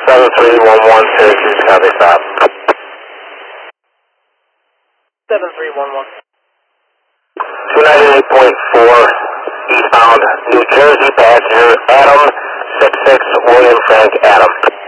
7311 Syracuse, copy, stop. 7311. 298.4 eastbound New Jersey passenger Adam 66 William Frank Adam.